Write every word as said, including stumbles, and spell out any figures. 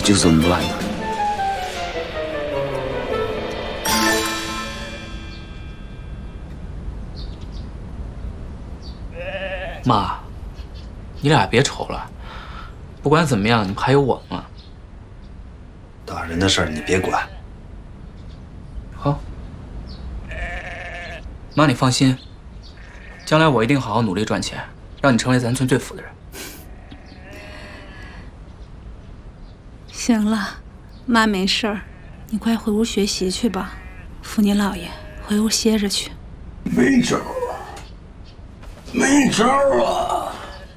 就这么烂的。 妈，你俩别愁了，不管怎么样，你们还有我嘛。 大人的事儿你别管。 好，妈，你放心，将来我一定好好努力赚钱，让你成为咱村最富的人。 行了，妈没事儿，你快回屋学习去吧。扶你姥爷回屋歇着去。 没招啊，没招啊！